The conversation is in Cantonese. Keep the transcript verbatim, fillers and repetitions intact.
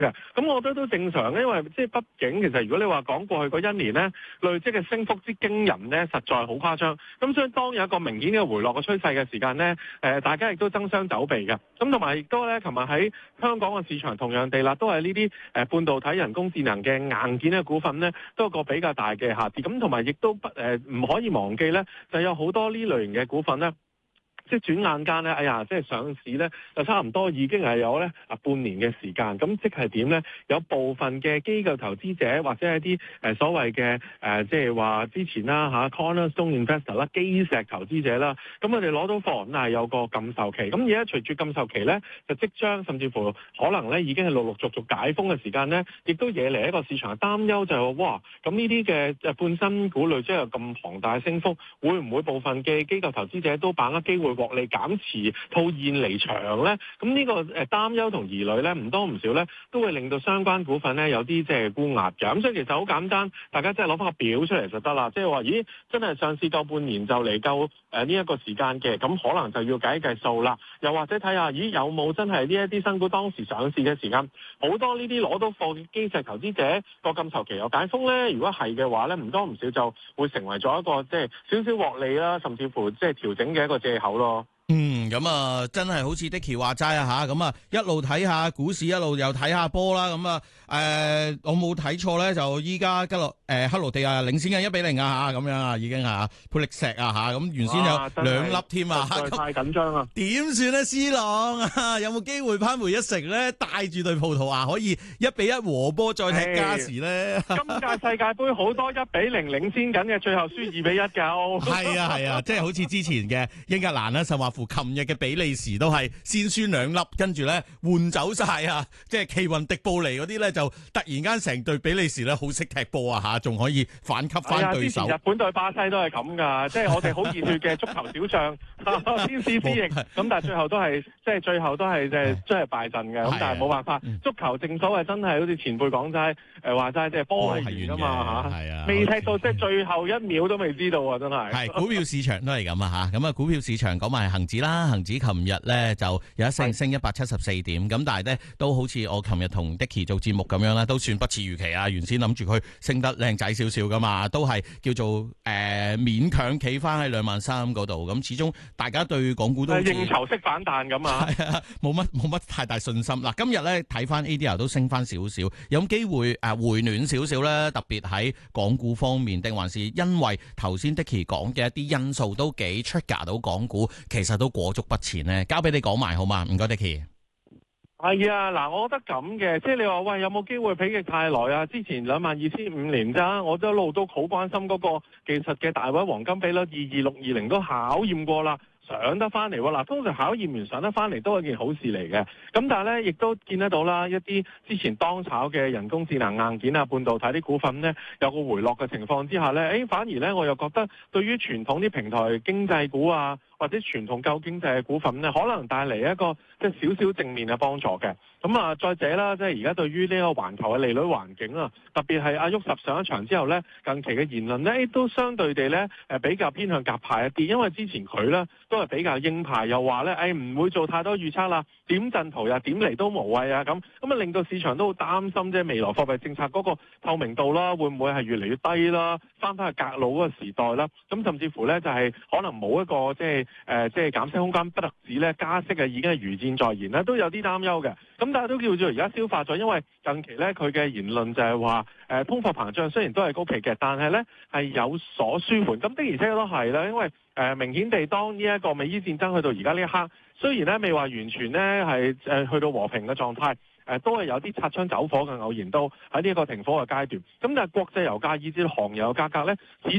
嘅，咁我覺得都正常，因為即係畢竟其實如果你話講過去嗰一年咧，累積嘅升幅之驚人咧，實在好誇張。咁所以當有一個明顯嘅回落嘅趨勢嘅時間咧，誒、呃、大家亦都爭相走避嘅。咁同埋亦都咧，琴日喺香港嘅市場同樣地啦，都係呢啲誒半導體、人工智能嘅硬件嘅股份咧，都有個比較大嘅下跌。咁同埋亦都不誒唔可以忘記咧，就有好多呢類型嘅股份咧。即係轉眼間咧，哎呀！即係上市咧，就差唔多已經係有咧啊半年嘅時間。咁即係點咧？有部分嘅機構投資者或者係啲誒所謂嘅誒、呃，即係話之前啦嚇、啊、Cornerstone Investor 啦、基石投資者啦，咁佢哋攞到貨，咁係有個禁售期。咁而家隨住禁售期咧，就即將甚至乎可能咧已經係陸陸續續解封嘅時間咧，亦都惹嚟一個市場嘅擔憂，就係話哇！咁呢啲嘅誒半新股類即係有咁龐大升幅，會唔會部分嘅機構投資者都把握機會獲利減持套現離場咧？咁呢個誒擔憂同疑慮咧，唔多唔少咧，都會令到相關股份咧有啲即係沽壓嘅。咁所以其實好簡單，大家即係攞翻個表出嚟就得啦。即係話，咦，真係上市夠半年就嚟夠誒呢一個時間嘅，咁可能就要計一計數啦。又或者睇下，咦，有冇真係呢一啲新股當時上市嘅時間，好多呢啲攞到貨嘅基石投資者個禁售期有解封咧？如果係嘅話咧，唔多唔少就會成為咗一個即係少少獲利啦，甚至乎即係調整嘅一個藉口咯。 嗯，咁啊，真係好似 Dicky 話齋啊吓，咁啊一路睇下股市，一路又睇下波啦，咁啊誒，我冇睇錯咧，就依家吉洛誒克羅地亞領先緊一比零啊吓，咁樣啊已經吓佩力石啊吓，咁原先有兩粒添啊， 太緊張啊！ 點算咧？C 朗啊，有冇機會扳回一城咧？帶住對葡萄牙可以一比一和波再踢加時咧？ 今屆世界盃好多一比零領先緊嘅，最後輸二比一㗎。 係啊係啊，即係好似之前嘅英格蘭啦，甚或乎琴日嘅比利時都係先輸兩粒，跟住咧換走晒啊！即係奇雲迪布尼嗰啲咧，就突然間成隊比利時咧好識踢波啊吓，仲可以反擊翻對手。 哎、之前日本對巴西都係咁噶，即係我哋好熱血嘅足球小將天使之翼，咁但係最後都係即係最後都係即係即係敗陣嘅，咁但係冇辦法，足球正所謂真係好似前輩講齋誒話齋，即係波係圓噶嘛吓，未踢到即係最後一秒都未知道啊！真係係股票市場都係咁啊吓，咁啊股票市場講埋恒指啦，恒指琴日咧就有一升升一百七十四點，咁但係咧都好似我琴日同 Dicky 做節目咁樣啦，都算不似預期啊！原先諗住佢升得靚仔少少噶嘛，都係叫做誒、呃、勉強企翻喺兩萬三嗰度，咁始終大家對港股都應酬式反彈咁啊， 冇乜冇乜太大信心。嗱，今日咧睇翻 A D R 都升翻少少，有機會誒回暖少少咧，特別喺港股方面，定還是因為頭先 Dicky 講嘅一啲因素都幾 trigger 到港股，其實都裹足不前咧。交俾你講埋好嘛？唔該 Dicky。 係啊，嗱，我覺得咁嘅，即係你話喂，有冇機會否極泰來啊？之前兩萬二千五年咋，我一路都好關心嗰個技術嘅大位黃金比率二二六二零都考驗過啦。上得翻嚟喎，嗱，通常考驗完上得翻嚟都係件好事嚟嘅。咁但係咧，亦都見得到啦，一啲之前當炒嘅人工智能硬件啊、半導體啲股份咧，有個回落嘅情況之下咧，誒反而咧我又覺得對於傳統啲平台經濟股啊，或者傳統舊經濟嘅股份咧，可能帶嚟一個即係少少正面嘅幫助嘅。咁啊，再者啦，即係而家對於呢個環球嘅利率環境啊，特別係阿沃什上一場之後咧，近期嘅言論咧都相對地咧誒比較偏向鴿派一啲，因為之前佢咧都係比較鷹派，又話咧誒唔會做太多預測啦，點陣圖又點嚟都無謂啊咁，咁啊令到市場都好擔心即係未來貨幣政策嗰個透明度啦，會唔會係越嚟越低啦，翻返去格佬嗰個時代啦，咁甚至乎咧就係可能冇一個即係誒即係減息空間，不特止咧加息啊已經係如箭在弦啦，都有啲擔憂嘅。咁但係都叫做而家消化咗，因為近期咧佢嘅言論就係話誒通貨膨脹雖然都係高企嘅，但係咧係有所舒緩。咁的而且確都係啦，因為誒、呃、明顯地當呢一個美伊戰爭去到而家呢一刻，雖然咧未話完全咧係誒去到和平嘅狀態。誒都係有啲擦槍走火嘅偶然都喺呢一個停火嘅階段，咁但係國際油價以至航油價格咧，始